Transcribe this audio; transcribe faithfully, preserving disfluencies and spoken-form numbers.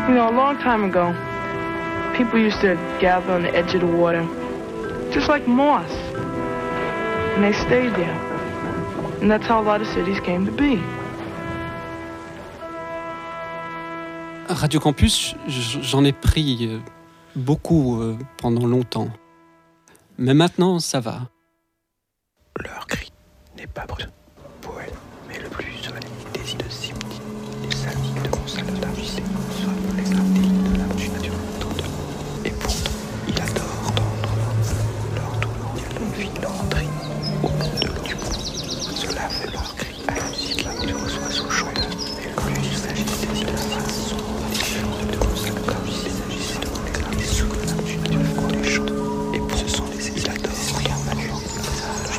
You know, a long time ago, people used to gather on the edge of the water, just like moss. And they stayed there. And that's how a lot of cities came to be. Radio Campus, j'en ai pris beaucoup pendant longtemps. Mais maintenant, ça va. Leur cri n'est pas brut, poète, mais le plus solennel des îles de Simti, les salines de mon salon d'argité, soit les artéries de la nature tendre. Et pourtant, il adore tendre leur douleur, leur vie, leur tri, au bout de l'eau du bout. Cela fait leur cri.